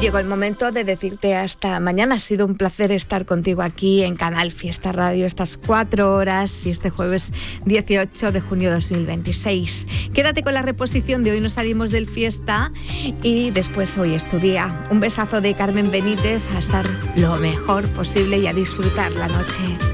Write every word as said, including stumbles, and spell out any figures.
Llegó el momento de decirte hasta mañana. Ha sido un placer estar contigo aquí en Canal Fiesta Radio estas cuatro horas y este jueves dieciocho de junio de dos mil veintiséis. Quédate con la reposición de Hoy nos salimos del fiesta y después Hoy es tu día. Un besazo de Carmen Benítez, a estar lo mejor posible y a disfrutar la noche.